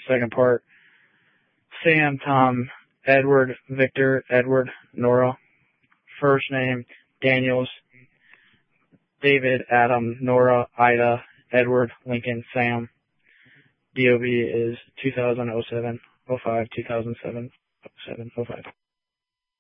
Second part, Sam, Tom, Edward, Victor, Edward, Nora. First name, Daniels, David, Adam, Nora, Ida, Edward, Lincoln, Sam. DOB is 2007, 05, 2007, 07, 05.